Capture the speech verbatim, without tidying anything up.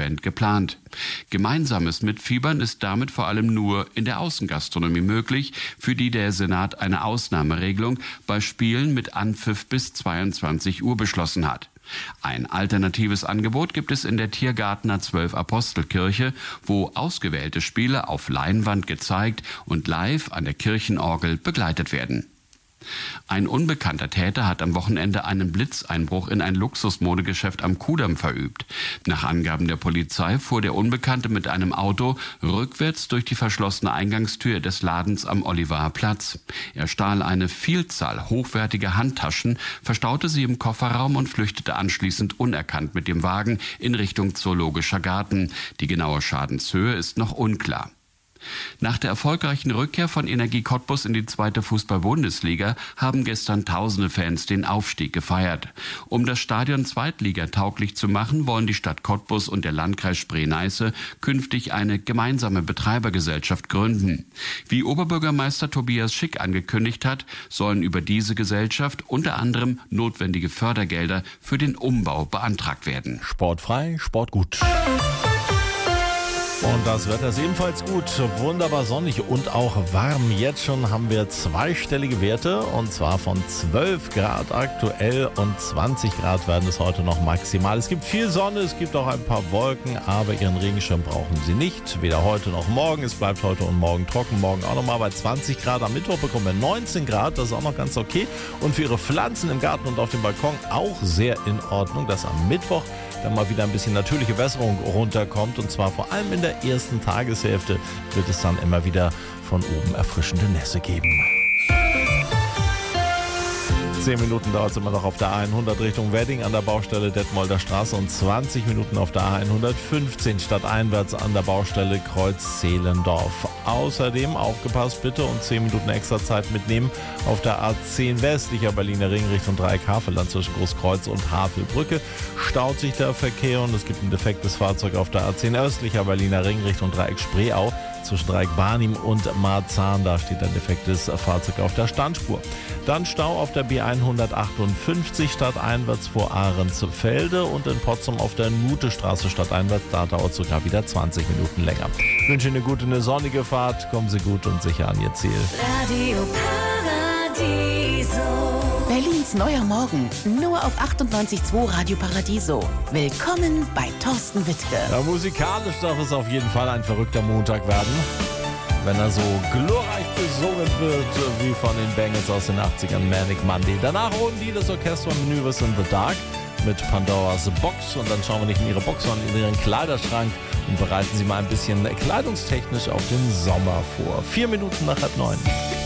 Event geplant. Gemeinsames Mitfiebern ist damit vor allem nur in der Außengastronomie möglich, für die der Senat eine Ausnahmeregelung bei Spielen mit Anpfiff bis zweiundzwanzig Uhr beschlossen hat. Ein alternatives Angebot gibt es in der Tiergartner Zwölf-Apostel-Kirche, wo ausgewählte Spiele auf Leinwand gezeigt und live an der Kirchenorgel begleitet werden. Ein unbekannter Täter hat am Wochenende einen Blitzeinbruch in ein Luxusmodegeschäft am Kudamm verübt. Nach Angaben der Polizei fuhr der Unbekannte mit einem Auto rückwärts durch die verschlossene Eingangstür des Ladens am Olivaer Platz. Er stahl eine Vielzahl hochwertiger Handtaschen, verstaute sie im Kofferraum und flüchtete anschließend unerkannt mit dem Wagen in Richtung Zoologischer Garten. Die genaue Schadenshöhe ist noch unklar. Nach der erfolgreichen Rückkehr von Energie Cottbus in die zweite Fußball-Bundesliga haben gestern tausende Fans den Aufstieg gefeiert. Um das Stadion zweitligatauglich zu machen, wollen die Stadt Cottbus und der Landkreis Spree-Neiße künftig eine gemeinsame Betreibergesellschaft gründen. Wie Oberbürgermeister Tobias Schick angekündigt hat, sollen über diese Gesellschaft unter anderem notwendige Fördergelder für den Umbau beantragt werden. Sportfrei, Sportgut. Und das Wetter ist ebenfalls gut, wunderbar sonnig und auch warm. Jetzt schon haben wir zweistellige Werte und zwar von zwölf Grad aktuell und zwanzig Grad werden es heute noch maximal. Es gibt viel Sonne, es gibt auch ein paar Wolken, aber Ihren Regenschirm brauchen Sie nicht. Weder heute noch morgen. Es bleibt heute und morgen trocken. Morgen auch nochmal bei zwanzig Grad. Am Mittwoch bekommen wir neunzehn Grad, das ist auch noch ganz okay. Und für Ihre Pflanzen im Garten und auf dem Balkon auch sehr in Ordnung, dass am Mittwoch dann mal wieder ein bisschen natürliche Wässerung runterkommt und zwar vor allem in der ersten Tageshälfte wird es dann immer wieder von oben erfrischende Nässe geben. Zehn Minuten dauert es immer noch auf der A hundert Richtung Wedding an der Baustelle Detmolder Straße und zwanzig Minuten auf der A hundertfünfzehn stadteinwärts an der Baustelle Kreuz Zehlendorf. Außerdem aufgepasst bitte und zehn Minuten extra Zeit mitnehmen auf der A zehn westlicher Berliner Ring Richtung Dreieck Havelland zwischen Großkreuz und Havelbrücke. Staut sich der Verkehr und es gibt ein defektes Fahrzeug auf der A zehn östlicher Berliner Ring Richtung Dreieck Spreeau. Zwischen Dreieck Barnim und Marzahn, da steht ein defektes Fahrzeug auf der Standspur. Dann Stau auf der B hundertachtundfünfzig stadteinwärts vor Ahrensfelde und in Potsdam auf der Nutestraße stadteinwärts, da dauert es sogar wieder zwanzig Minuten länger. Ich wünsche Ihnen eine gute, eine sonnige Fahrt, kommen Sie gut und sicher an Ihr Ziel. Radio Paradiso. Berlins neuer Morgen, nur auf achtundneunzig Komma zwei Radio Paradiso. Willkommen bei Thorsten Wittke. Ja, musikalisch darf es auf jeden Fall ein verrückter Montag werden, wenn er so glorreich besungen wird wie von den Bangles aus den achtzigern, Manic Monday. Danach holen die das Orchester Maneuvers in the Dark mit Pandoras Box und dann schauen wir nicht in ihre Box, sondern in ihren Kleiderschrank und bereiten sie mal ein bisschen kleidungstechnisch auf den Sommer vor. Vier Minuten nach halb neun.